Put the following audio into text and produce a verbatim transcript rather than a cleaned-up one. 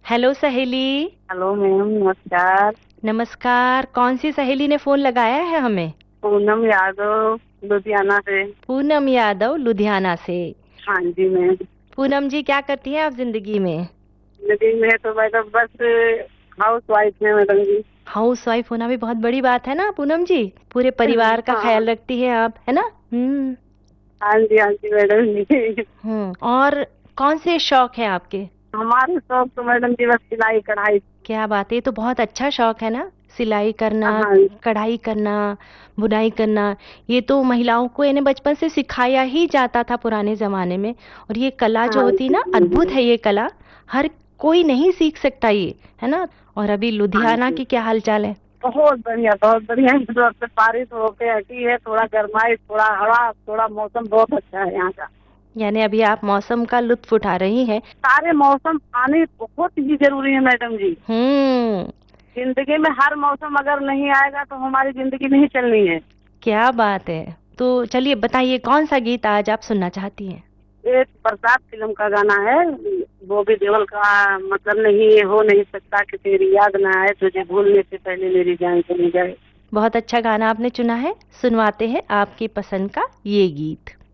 Hello सहेली। Hello ma'am, नमस्कार। नमस्कार। कौन सी सहेली ने फोन लगाया है हमें? पूनम यादव, लुधियाना से। पूनम यादव, लुधियाना से। हाँ जी मैम। पूनम जी, क्या करती हैं आप जिंदगी में? जिंदगी में तो मैडम बस हाउस वाइफ है मैडम जी। हाउस वाइफ होना भी बहुत बड़ी बात है ना पूनम जी। पूरे परिवार का हाँ। ख्याल रखती है आप, है ना? हम्म। हाँ जी, हाँ जी मैडम जी। हम्म। और कौन से शौक है आपके? हमारे शौक तो मैडम जी बस सिलाई कढ़ाई। क्या बात है, ये तो बहुत अच्छा शौक है ना। सिलाई करना, हाँ। कढ़ाई करना, बुनाई करना। ये तो महिलाओं को इन्हें बचपन से सिखाया ही जाता था पुराने जमाने में। और ये कला जो हाँ होती जी ना, अद्भुत मैडम। है ये कला। हर कोई नहीं सीख सकता ये, है ना? और अभी हाँ लुधियाना जी। की क्या हाल चाल है? बहुत बढ़िया, बहुत बढ़िया। मतलब से बारिश होके हटी है, थोड़ा गर्माइश, थोड़ा हवा, थोड़ा मौसम बहुत अच्छा है यहाँ का। यानी अभी आप मौसम का लुत्फ उठा रही हैं। सारे मौसम आने बहुत ही जरूरी है मैडम जी। हम्म। जिंदगी में हर मौसम अगर नहीं आएगा तो हमारी जिंदगी नहीं चलनी है। क्या बात है। तो चलिए बताइए, कौन सा गीत आज आप सुनना चाहती हैं? एक बरसात फिल्म का गाना है, बॉबी देओल का। मतलब नहीं, ये हो नहीं सकता कि तेरी याद ना आए, तुझे भूलने से पहले मेरी जान चली जाए। बहुत अच्छा गाना आपने चुना है। सुनवाते हैं आपकी पसंद का ये गीत।